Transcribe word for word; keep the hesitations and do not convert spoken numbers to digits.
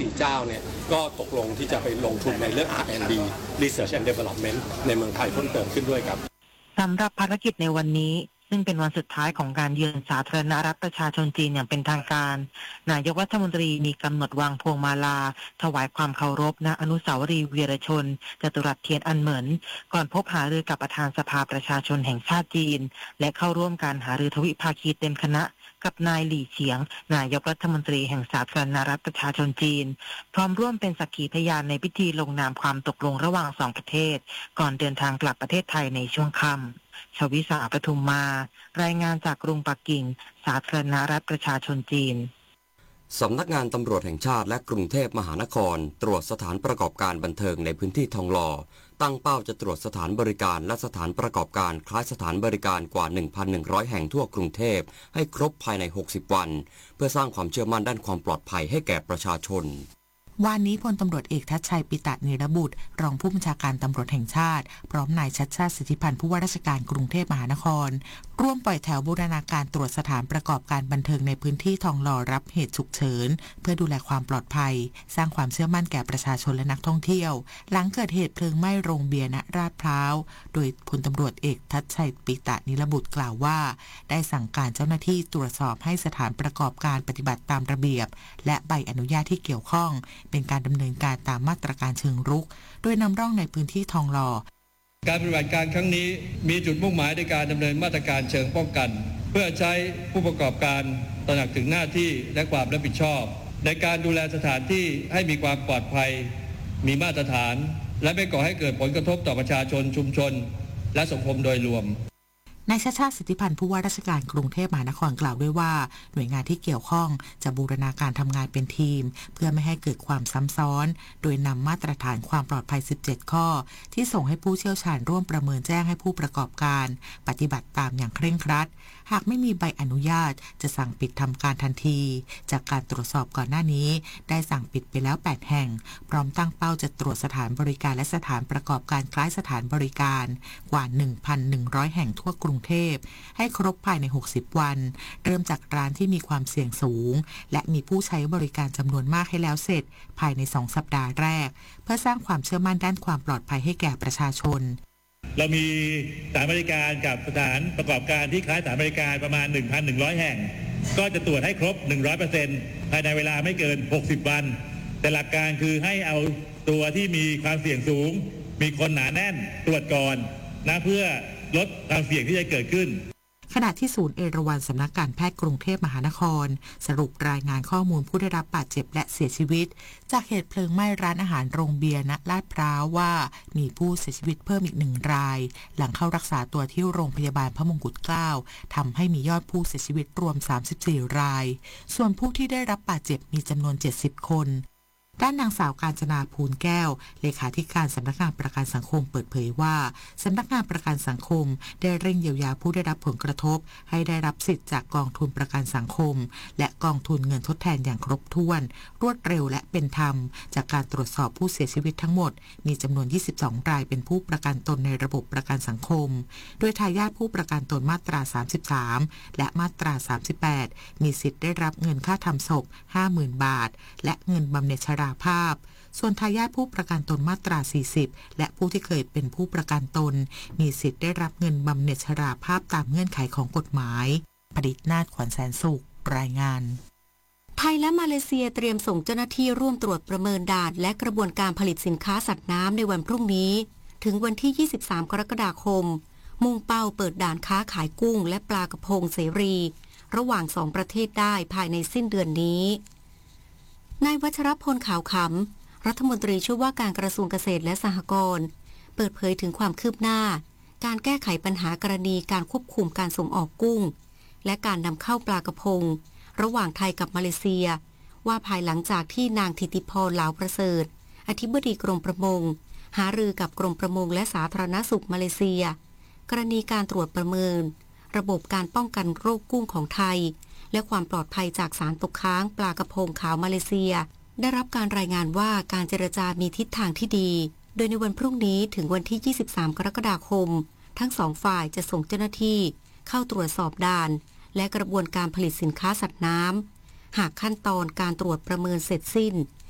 สี่เจ้าเนี่ยก็ตกลงที่จะไปลงทุนในเรื่อง อาร์ แอนด์ ดี Research and Development ในเมืองไทยเพิ่มเติมขึ้นด้วยครับสำหรับภารกิจในวันนี้ซึ่งเป็นวันสุดท้ายของการเยือนสาธารณรัฐประชาชนจีนอย่างเป็นทางการนายกรัฐมนตรีมีกำหนดวางพวงมาลาถวายความเคารพณอนุสาวรีย์วีรชนจตุรัสเทียนอันเหมินก่อนพบหารือกับประธานสภาประชาชนแห่งชาติจีนและเข้าร่วมการหารือทวิภาคีเต็มคณะกับนายหลี่เฉียงนายกรัฐมนตรีแห่งสาธารณรัฐประชาชนจีนพร้อมร่วมเป็นสักขีพยานในพิธีลงนามความตกลงระหว่างสองประเทศก่อนเดินทางกลับประเทศไทยในช่วงค่ำชวิสาปทุมมารายงานจากกรุงปักกิ่งสาธารณรัฐประชาชนจีนสำนักงานตำรวจแห่งชาติและกรุงเทพมหานครตรวจสถานประกอบการบันเทิงในพื้นที่ทองหล่อตั้งเป้าจะตรวจสถานบริการและสถานประกอบการคล้ายสถานบริการกว่า หนึ่งพันหนึ่งร้อย แห่งทั่วกรุงเทพให้ครบภายในหกสิบวันเพื่อสร้างความเชื่อมั่นด้านความปลอดภัยให้แก่ประชาชนวันนี้พลตำรวจเอกทัชชัยปิตะนิรบุตรรองผู้บัญชาการตำรวจแห่งชาติพร้อมนายชัชชาติสิทธิพันธ์ผู้ว่าราชการกรุงเทพมหานครร่วมปล่อยแถวบูรณาการตรวจสถานประกอบการบันเทิงในพื้นที่ทองหล่อรับเหตุฉุกเฉินเพื่อดูแลความปลอดภัยสร้างความเชื่อมั่นแก่ประชาชนและนักท่องเที่ยวหลังเกิดเหตุเพลิงไหม้โรงเบียร์ณลาดพร้าวโดยพลตำรวจเอกทัชชัยปิตะนิรบุตรกล่าวว่าได้สั่งการเจ้าหน้าที่ตรวจสอบให้สถานประกอบการปฏิบัติตามระเบียบและใบอนุญาตที่เกี่ยวข้องเป็นการดำเนินการตามมาตรการเชิงรุกโดยนำร่องในพื้นที่ทองหล่อการปฏิบัติการครั้งนี้มีจุดมุ่งหมายในการดำเนินมาตรการเชิงป้องกันเพื่อใช้ผู้ประกอบการตระหนักถึงหน้าที่และความรับผิดชอบในการดูแลสถานที่ให้มีความปลอดภัยมีมาตรฐานและไม่ก่อให้เกิดผลกระทบต่อประชาชนชุมชนและสังคมโดยรวมนายชัชชาติสิทธิพันธ์ผู้ว่าราชการกรุงเทพมหานครกล่าวด้วยว่าหน่วยงานที่เกี่ยวข้องจะบูรณาการทำงานเป็นทีมเพื่อไม่ให้เกิดความซ้ำซ้อนโดยนำมาตรฐานความปลอดภัยสิบเจ็ดข้อที่ส่งให้ผู้เชี่ยวชาญร่วมประเมินแจ้งให้ผู้ประกอบการปฏิบัติตามอย่างเคร่งครัดหากไม่มีใบอนุญาตจะสั่งปิดทำการทันทีจากการตรวจสอบก่อนหน้านี้ได้สั่งปิดไปแล้วแปดแห่งพร้อมตั้งเป้าจะตรวจสถานบริการและสถานประกอบการคล้ายสถานบริการกว่า หนึ่งพันหนึ่งร้อย แห่งทั่วกรุงเทพให้ครบภายในหกสิบวันเริ่มจากร้านที่มีความเสี่ยงสูงและมีผู้ใช้บริการจำนวนมากให้แล้วเสร็จภายในสองสัปดาห์แรกเพื่อสร้างความเชื่อมั่นด้านความปลอดภัยให้แก่ประชาชนเรามีสถานบริการกับสถานประกอบการที่คล้ายสถานบริการประมาณ หนึ่งพันหนึ่งร้อย แห่งก็จะตรวจให้ครบ หนึ่งร้อยเปอร์เซ็นต์ ภายในเวลาไม่เกินหกสิบวันแต่หลักการคือให้เอาตัวที่มีความเสี่ยงสูงมีคนหนาแน่นตรวจก่อนนะเพื่อลดความเสี่ยงที่จะเกิดขึ้นขณะที่ศูนย์เอราวัณสำนักการแพทย์กรุงเทพมหานครสรุปรายงานข้อมูลผู้ได้รับบาดเจ็บและเสียชีวิตจากเหตุเพลิงไหม้ร้านอาหารโรงเบียร์ณลาดพร้าวว่ามีผู้เสียชีวิตเพิ่มอีกหนึ่งรายหลังเข้ารักษาตัวที่โรงพยาบาลพระมงกุฎเกล้าทำให้มียอดผู้เสียชีวิตรวมสามสิบสี่รายส่วนผู้ที่ได้รับบาดเจ็บมีจำนวนเจ็ดสิบคนด้านนางสาวกาญจนาภูลแก้วเลขาธิการสำนักงานประกันสังคมเปิดเผยว่าสำนักงานประกันสังคมได้เร่งเยียวยาผู้ได้รับผลกระทบให้ได้รับสิทธิ์จากกองทุนประกันสังคมและกองทุนเงินทดแทนอย่างครบถ้วนรวดเร็วและเป็นธรรมจากการตรวจสอบผู้เสียชีวิตทั้งหมดมีจำนวนยี่สิบสองรายเป็นผู้ประกันตนในระบบประกันสังคมโดยทายาทผู้ประกันตนมาตราสามสิบสามและมาตราสามสิบแปดมีสิทธิ์ได้รับเงินค่าทำศพ ห้าหมื่น บาทและเงินบำเหน็จชราภาพส่วนทายาทผู้ประกันตนมาตราสี่สิบและผู้ที่เคยเป็นผู้ประกันตนมีสิทธิ์ได้รับเงินบำเหน็จชราภาพตามเงื่อนไขของกฎหมายผลิตนาถขวัญแสนสุขรายงานไทยและมาเลเซียเตรียมส่งเจ้าหน้าที่ร่วมตรวจประเมินด่านและกระบวนการผลิตสินค้าสัตว์น้ำในวันพรุ่งนี้ถึงวันที่ยี่สิบสามกรกฎาคมมุ่งเป้าเปิดด่านค้าขายกุ้งและปลากระพงเสรีระหว่างสองประเทศได้ภายในสิ้นเดือนนี้นายวัชรพลขาวขำรัฐมนตรีช่วยว่าการกระทรวงเกษตรและสหกรณ์เปิดเผยถึงความคืบหน้าการแก้ไขปัญหากรณีการควบคุมการส่งออกกุ้งและการนำเข้าปลากระพงระหว่างไทยกับมาเลเซียว่าภายหลังจากที่นางธิติพรเหลาประเสริฐอธิบดีกรมประมงหารือกับกรมประมงและสาธารณสุขมาเลเซียกรณีการตรวจประเมินระบบการป้องกันโรคกุ้งของไทยและความปลอดภัยจากสารตกค้างปลากระพงขาวมาเลเซียได้รับการรายงานว่าการเจรจามีทิศทางที่ดีโดยในวันพรุ่งนี้ถึงวันที่ยี่สิบสามกรกฎาคมทั้งสองฝ่ายจะส่งเจ้าหน้าที่เข้าตรวจสอบด่านและกระบวนการผลิตสินค้าสัตว์น้ำหากขั้นตอนการตรวจประเมินเสร็จสิ้น